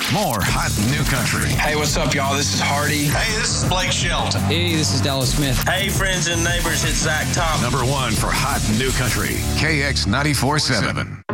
More hot new country. Hey, what's up, y'all? This is Hardy. Hey, this is Blake Shelton. Hey, this is Dallas Smith. Hey, friends and neighbors, it's Zach Thompson. Number one for hot new country. KX 94.7.